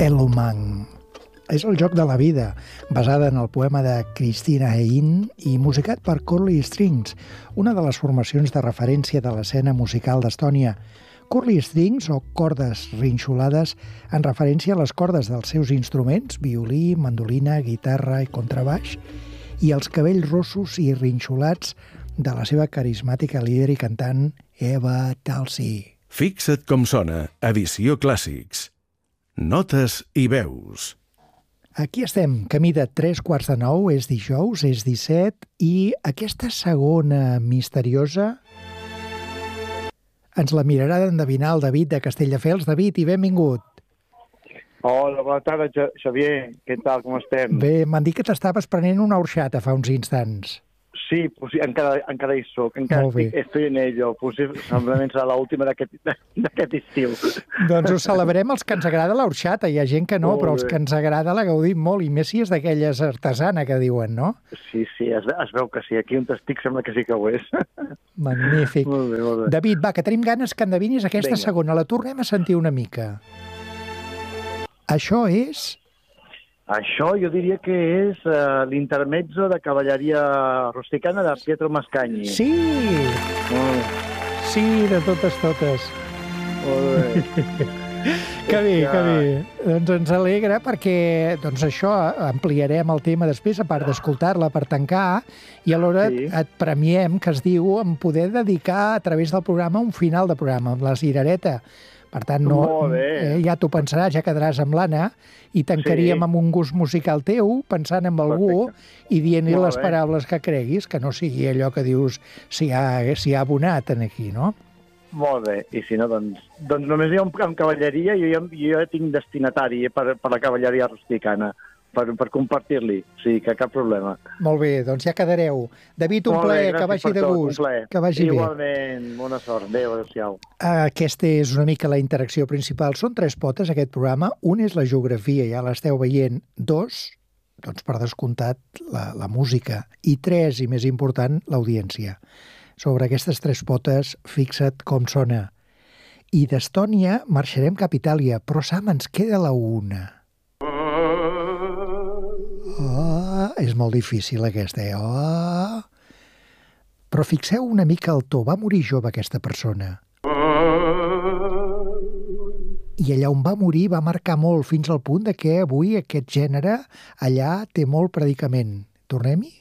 Elomang. És el joc de la vida, basada en el poema de Christina Hein i musicat per Curly Strings, una de les formacions de referència de l'escena musical d'Estònia. Curly Strings, o cordes rinxolades, en referència a les cordes dels seus instruments, violí, mandolina, guitarra i contrabaix, i els cabells rossos i rinxolats de la seva carismàtica líder i cantant Eva Talsy. Fixa't com sona, edició Clàssics. Notes i veus. Aquí estem, camí de 8:45, és dijous, és 17, i aquesta segona misteriosa ens la mirarà d'endevinar el David de Castelldefels. David, i benvingut. Hola, bona tarda, Xavier. Què tal, com estem? Bé, m'han dit que t'estaves prenent una horxata fa uns instants. Sí, encara hi soc, encara estoy en ello. Segurament serà l'última d'aquest estiu. Doncs ho celebrem els que ens agrada l'horxata. Hi ha gent que no, però els que ens agrada la gaudim molt, i més si és d'aquelles artesana que diuen, no? Sí, es veu que sí. Aquí on estic sembla que sí que ho és. Magnífic. Molt bé. David, va, que tenim ganes que endevinis aquesta segona. La tornem a sentir una mica. Això és... Això jo diria que és l'intermezzo de Cavalleria Rusticana de Pietro Mascagni. Sí! Sí, de totes. Molt bé. Que bé. Doncs ens alegra perquè això ampliarem el tema després, a part d'escoltar-la per tancar, i alhora et premiem, que es diu, en poder dedicar a través del programa un final de programa, amb la cirereta. Per tant, ja t'ho pensaràs, ja quedaràs amb l'Anna, i tancaríem amb un gust musical teu, pensant en algú i dient-li les paraules que creguis, que no sigui allò que dius si ha abonat aquí, no? Molt bé, i si no, doncs només hi ha un cavalleria, jo ja tinc destinatari per la cavalleria rusticana, per compartir-li, sí, que cap problema. Molt bé, doncs ja quedareu. David, un plaer, que vagi de gust, que vagi bé. Igualment, bona sort, adéu-siau. Aquesta és una mica la interacció principal. Són 3 potes, aquest programa. Un és la geografia, ja l'esteu veient. 2, doncs per descomptat, la música. I 3, i més important, l'audiència. Sobre aquestes 3 potes, fixa't com sona. I d'Estònia marxarem cap a Itàlia, però Sam, ens queda la una. És molt difícil aquesta, Però fixeu una mica el to. Va morir jove aquesta persona. I allà on va morir va marcar molt, fins al punt de que avui aquest gènere allà té molt predicament. Tornem-hi?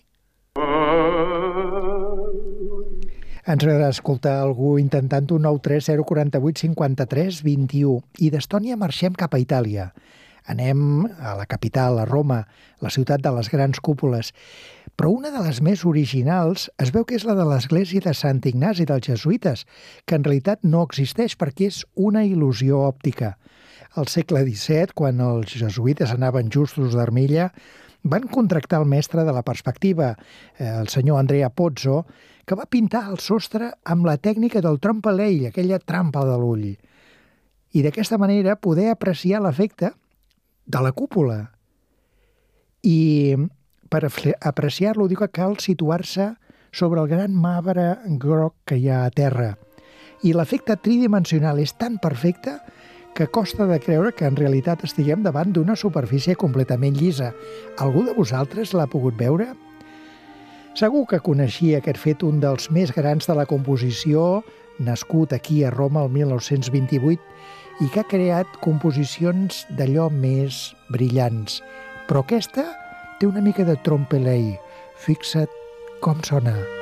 Ens agrada escoltar algú intentant-ho. 930 48 53 21. I d'Estònia marxem cap a Itàlia. Anem a la capital, a Roma, la ciutat de les grans cúpules. Però una de les més originals es veu que és la de l'església de Sant Ignasi dels Jesuïtes, que en realitat no existeix perquè és una il·lusió òptica. Al segle XVII, quan els jesuïtes anaven justos d'armilla, van contractar el mestre de la perspectiva, el senyor Andrea Pozzo, que va pintar el sostre amb la tècnica del trompe-l'œil, aquella trampa de l'ull. I d'aquesta manera poder apreciar l'efecte de la cúpula. I per apreciar-lo diu que cal situar-se sobre el gran marbre groc que hi ha a terra. I l'efecte tridimensional és tan perfecte que costa de creure que en realitat estiguem davant d'una superfície completament llisa. Algú de vosaltres l'ha pogut veure? Segur que coneixia aquest fet un dels més grans de la composició, nascut aquí a Roma el 1928, i que ha creat composicions d'allò més brillants. Però aquesta té una mica de trompe-l'œil. Fixa't com sona.